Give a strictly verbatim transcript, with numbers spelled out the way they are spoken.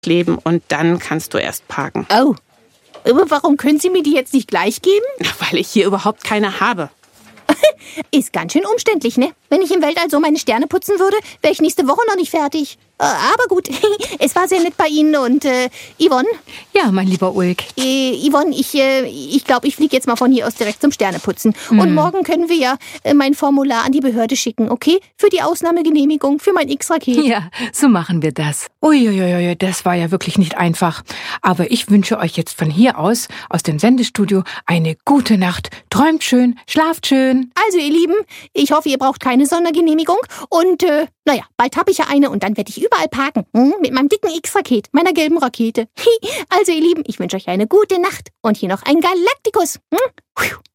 kleben und dann kannst du erst parken. Oh, aber warum können Sie mir die jetzt nicht gleich geben? Weil ich hier überhaupt keine habe. Ist ganz schön umständlich, ne? Wenn ich im Weltall so meine Sterne putzen würde, wäre ich nächste Woche noch nicht fertig. Äh, aber gut, es war sehr nett bei Ihnen und äh, Yvonne? Ja, mein lieber Ulk. Äh, Yvonne, ich äh, ich glaube, ich fliege jetzt mal von hier aus direkt zum Sterneputzen. Mm. Und morgen können wir ja äh, mein Formular an die Behörde schicken, okay? Für die Ausnahmegenehmigung, für mein X-Raket. Ja, so machen wir das. Uiuiui, das war ja wirklich nicht einfach. Aber ich wünsche euch jetzt von hier aus, aus dem Sendestudio, eine gute Nacht. Träumt schön, schlaft schön. Also, ihr Lieben, ich hoffe, ihr braucht keine Sondergenehmigung. Und, äh, naja, bald habe ich ja eine und dann werde ich überall parken. Hm? Mit meinem dicken X-Raket, meiner gelben Rakete. Also, ihr Lieben, ich wünsche euch eine gute Nacht. Und hier noch ein Galaktikus. Hm?